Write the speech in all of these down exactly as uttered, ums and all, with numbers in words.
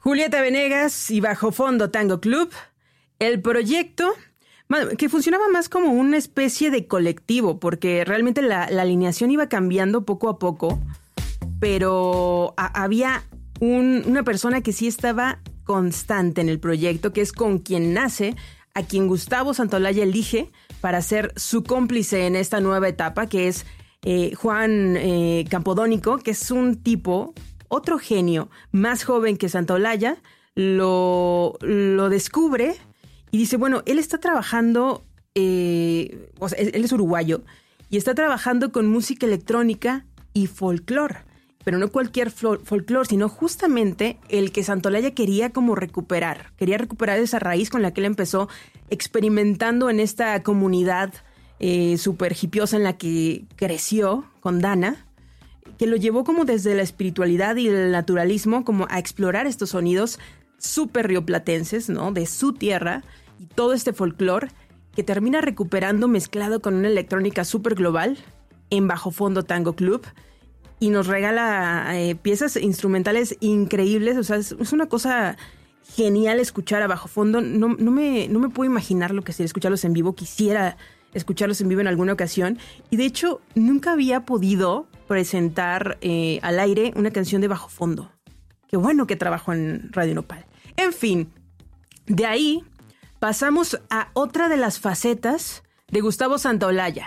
Julieta Venegas y Bajo Fondo Tango Club, el proyecto que funcionaba más como una especie de colectivo, porque realmente la, la alineación iba cambiando poco a poco, pero a, había un, una persona que sí estaba constante en el proyecto, que es con quien nace, a quien Gustavo Santaolalla elige para ser su cómplice en esta nueva etapa, que es eh, Juan eh, Campodónico, que es un tipo... Otro genio más joven que Santaolalla lo, lo descubre y dice, bueno, él está trabajando, eh, o sea, él es uruguayo y está trabajando con música electrónica y folclore, pero no cualquier folclore, sino justamente el que Santaolalla quería como recuperar, quería recuperar esa raíz con la que él empezó experimentando en esta comunidad eh, súper hipiosa en la que creció con Dana, que lo llevó como desde la espiritualidad y el naturalismo como a explorar estos sonidos súper rioplatenses, ¿no? De su tierra y todo este folclore que termina recuperando mezclado con una electrónica súper global en Bajo Fondo Tango Club y nos regala eh, piezas instrumentales increíbles, o sea, es, es una cosa genial escuchar a Bajo Fondo, no, no, me, no me puedo imaginar lo que sería escucharlos en vivo, quisiera escucharlos en vivo en alguna ocasión y de hecho nunca había podido presentar eh, al aire una canción de Bajo Fondo. Qué bueno que trabajo en Radio Nopal. En fin, de ahí pasamos a otra de las facetas de Gustavo Santaolalla.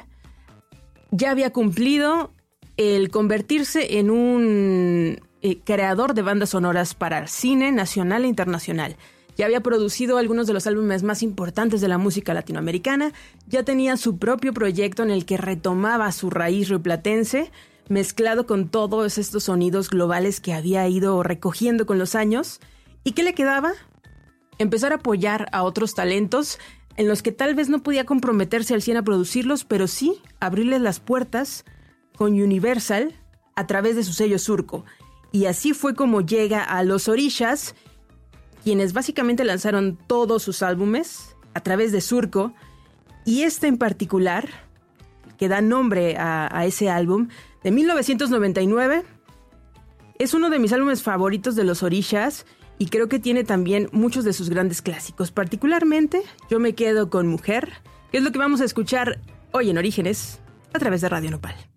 Ya había cumplido el convertirse en un eh, creador de bandas sonoras para cine nacional e internacional. Ya había producido algunos de los álbumes más importantes de la música latinoamericana, ya tenía su propio proyecto en el que retomaba su raíz rioplatense, mezclado con todos estos sonidos globales que había ido recogiendo con los años. ¿Y qué le quedaba? Empezar a apoyar a otros talentos en los que tal vez no podía comprometerse al cien a producirlos, pero sí abrirles las puertas con Universal a través de su sello Surco. Y así fue como llega a Los Orishas, quienes básicamente lanzaron todos sus álbumes a través de Surco, y este en particular, que da nombre a, a ese álbum, de mil novecientos noventa y nueve, es uno de mis álbumes favoritos de Los Orishas, y creo que tiene también muchos de sus grandes clásicos. Particularmente, yo me quedo con Mujer, que es lo que vamos a escuchar hoy en Orígenes, a través de Radio Nopal.